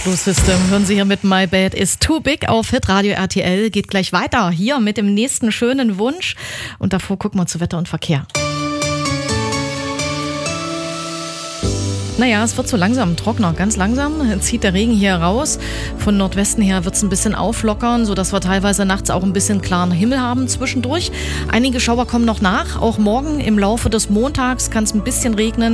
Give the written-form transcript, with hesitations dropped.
Blue System hören Sie hier mit My Bad is Too Big auf Hitradio RTL. Geht gleich weiter hier mit dem nächsten schönen Wunsch. Und davor gucken wir zu Wetter und Verkehr. Naja, es wird so langsam trockener, ganz langsam zieht der Regen hier raus. Von Nordwesten her wird es ein bisschen auflockern, sodass wir teilweise nachts auch ein bisschen klaren Himmel haben zwischendurch. Einige Schauer kommen noch nach. Auch morgen im Laufe des Montags kann es ein bisschen regnen.